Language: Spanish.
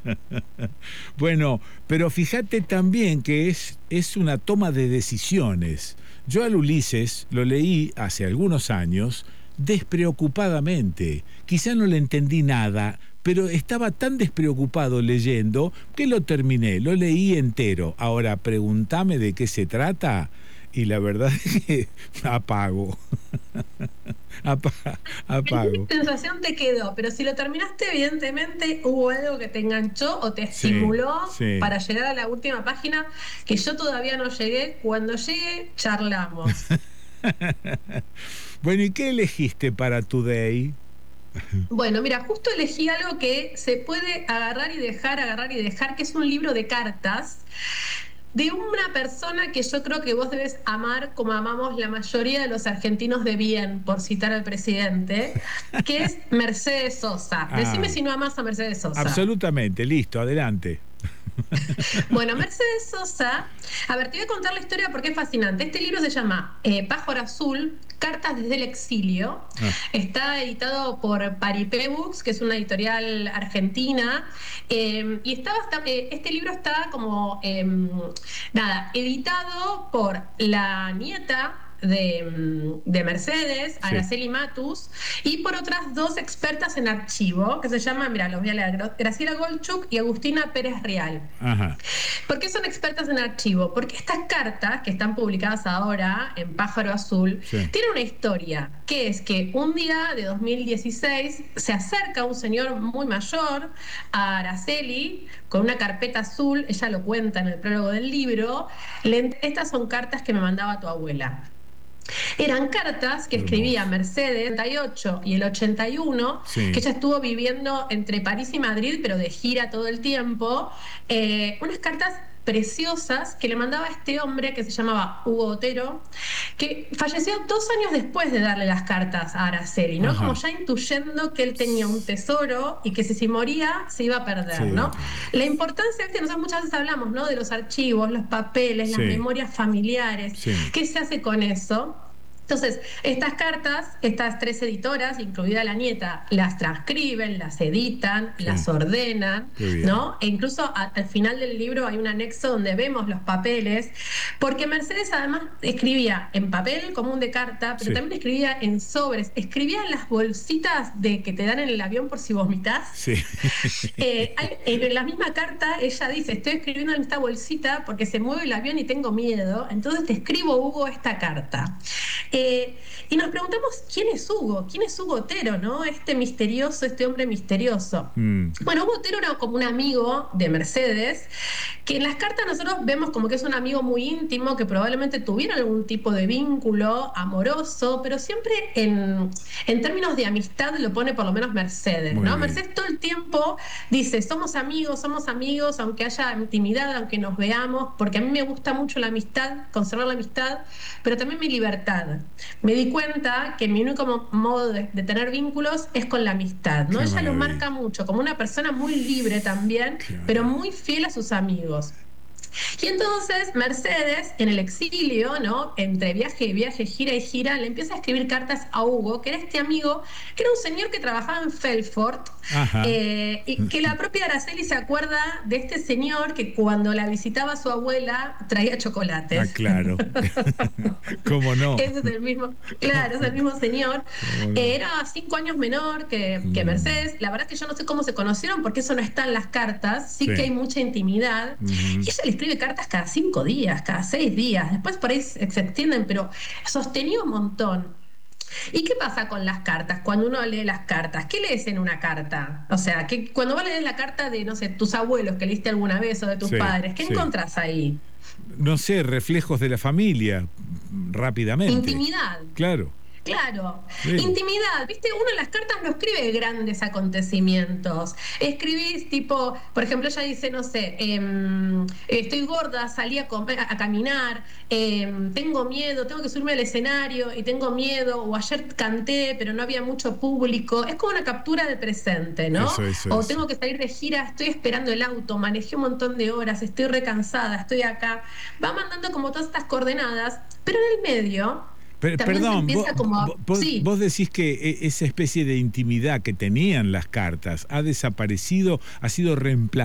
Bueno, pero fíjate también que es una toma de decisiones. Yo al Ulises lo leí hace algunos años despreocupadamente. Quizá no le entendí nada, pero estaba tan despreocupado leyendo que lo terminé, lo leí entero. Ahora, pregúntame de qué se trata y la verdad es que apago. ¿Qué Apago. sensación te quedó? Pero si lo terminaste, evidentemente hubo algo que te enganchó o te Sí, estimuló sí. para llegar a la última página que yo todavía no llegué. Cuando llegue, charlamos. Bueno, ¿y qué elegiste para Today? Bueno, mira, justo elegí algo que se puede agarrar y dejar, que es un libro de cartas de una persona que yo creo que vos debes amar como amamos la mayoría de los argentinos de bien, por citar al presidente, que es Mercedes Sosa. Decime Ah, si no amas a Mercedes Sosa. absolutamente, listo, adelante. Bueno, Mercedes Sosa, a ver, te voy a contar la historia porque es fascinante. Este libro se llama Pájaro Azul, Cartas desde el Exilio. Ah, Está editado por Paripé Books, que es una editorial argentina. Y este libro está como, nada, editado por la nieta de Mercedes, sí, Araceli Matus, y por otras dos expertas en archivo, que se llaman, mira, los voy a leer, Graciela Golchuk y Agustina Pérez Real. ajá, ¿Por qué son expertas en archivo? Porque estas cartas que están publicadas ahora en Pájaro Azul sí, tienen una historia, que es que un día de 2016 se acerca un señor muy mayor a Araceli con una carpeta azul, ella lo cuenta en el prólogo del libro, estas son cartas que me mandaba tu abuela. Eran cartas que escribía hermoso. Mercedes en el 88 y el 81, que Sí, ella estuvo viviendo entre París y Madrid, pero de gira todo el tiempo. Unas cartas preciosas que le mandaba a este hombre que se llamaba Hugo Otero, que falleció 2 años después de darle las cartas a Araceli, ¿no? Como ajá, ya intuyendo que él tenía un tesoro y que si moría se iba a se perder, iba a ¿no? perder. La importancia es que nosotros muchas veces hablamos, ¿no? De los archivos, los papeles, las Sí, memorias familiares. sí, ¿Qué se hace con eso? Entonces, estas cartas, estas tres editoras, incluida la nieta, las transcriben, las editan, sí, las ordenan, qué bien. ¿no? E incluso al final del libro hay un anexo donde vemos los papeles, porque Mercedes además escribía en papel común de carta, pero Sí, también escribía en sobres, escribía en las bolsitas de que te dan en el avión por si vomitas. sí. En la misma carta ella dice, estoy escribiendo en esta bolsita porque se mueve el avión y tengo miedo, entonces te escribo, Hugo, esta carta. Y nos preguntamos quién es Hugo Otero, ¿no? Este misterioso, este hombre misterioso. Mm, Bueno, Hugo Otero era como un amigo de Mercedes, que en las cartas nosotros vemos como que es un amigo muy íntimo, que probablemente tuviera algún tipo de vínculo amoroso, pero siempre en términos de amistad lo pone por lo menos Mercedes, muy ¿no? bien. Mercedes todo el tiempo dice, somos amigos, aunque haya intimidad, aunque nos veamos, porque a mí me gusta mucho la amistad, conservar la amistad, pero también mi libertad. Me di cuenta que mi único modo de tener vínculos es con la amistad, ¿no? Qué Ella lo maravilla. marca mucho, como una persona muy libre también, Qué pero maravilla. muy fiel a sus amigos. Y entonces Mercedes, en el exilio, ¿no? Entre viaje y viaje, gira y gira, le empieza a escribir cartas a Hugo, que era este amigo, que era un señor que trabajaba en Felfort, Ajá. y que la propia Araceli se acuerda de este señor que cuando la visitaba su abuela traía Ah, chocolates. claro. ¿Cómo no? Ese es el mismo, claro, es el mismo señor. ¿Cómo no? Era 5 años menor que Mm, Mercedes. La verdad es que yo no sé cómo se conocieron porque eso no está en las cartas. Sí que hay sí. mucha intimidad. Y Ujú. ella le escribe cartas cada 5 días, cada 6 días. Después por ahí se extienden, pero sostenía un montón. ¿Y qué pasa con las cartas? Cuando uno lee las cartas, ¿qué lees en una carta? O sea, que cuando vos lees la carta de, no sé, tus abuelos que leíste alguna vez o de tus Sí, padres, ¿qué sí. encontrás ahí? No sé, reflejos de la familia, rápidamente. Intimidad. Claro, Claro, sí. intimidad, viste, uno en las cartas no escribe grandes acontecimientos, escribís tipo, por ejemplo, ella dice, no sé, estoy gorda, salí a caminar, tengo miedo, tengo que subirme al escenario y tengo miedo, o ayer canté, pero no había mucho público, es como una captura del presente, ¿no? O Eso. tengo que salir de gira, estoy esperando el auto, manejé un montón de horas, estoy recansada, estoy acá, va mandando como todas estas coordenadas, pero en el medio también se Perdón, empieza como sí, vos decís que esa especie de intimidad que tenían las cartas ha desaparecido, ha sido reemplazada